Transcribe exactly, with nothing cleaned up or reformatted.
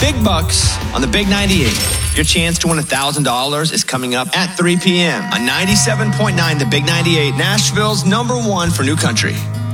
big bucks on the Big ninety-eight. Your chance to win one thousand dollars is coming up at three p.m. on ninety-seven point nine The Big ninety-eight, Nashville's number one for new country.